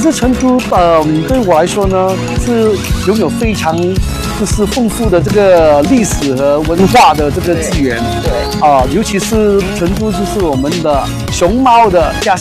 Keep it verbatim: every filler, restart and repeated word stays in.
实成都，呃，对我来说呢，是拥有非常就是丰富的这个历史和文化的这个资源。 对， 啊、呃，尤其是成都就是我们的熊猫的家乡。